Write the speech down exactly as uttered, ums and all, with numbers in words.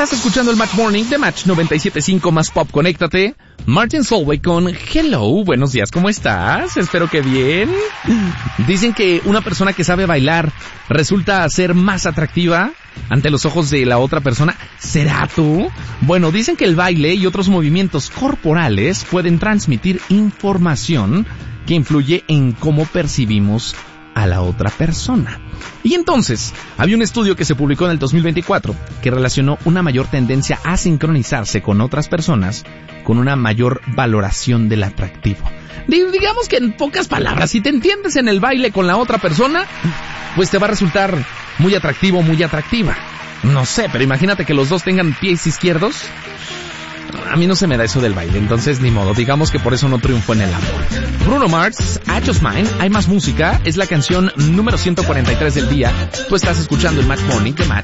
Estás escuchando el Match Morning de Match noventa y siete punto cinco más Pop. Conéctate. Martin Solveig con Hello. Buenos días, ¿cómo estás? Espero que bien. Dicen que una persona que sabe bailar resulta ser más atractiva ante los ojos de la otra persona. ¿Será tú? Bueno, dicen que el baile y otros movimientos corporales pueden transmitir información que influye en cómo percibimos a la otra persona. Y entonces, había un estudio que se publicó en el dos mil veinticuatro que relacionó una mayor tendencia a sincronizarse con otras personas con una mayor valoración del atractivo. Digamos que en pocas palabras, si te entiendes en el baile con la otra persona, pues te va a resultar muy atractivo, muy atractiva. No sé, pero imagínate que los dos tengan pies izquierdos. A mí no se me da eso del baile, entonces ni modo, digamos que por eso no triunfó en el amor. Bruno Mars, I Just Mine, hay más música, es la canción número ciento cuarenta y tres del día. Tú estás escuchando el Match Morning de Match